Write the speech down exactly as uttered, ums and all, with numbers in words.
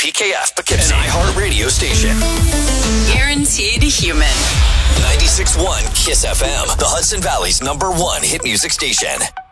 P K F Poughkeepsie, an iHeartRadio station. Guaranteed human. ninety-six point one Kiss F M, the Hudson Valley's number one hit music station.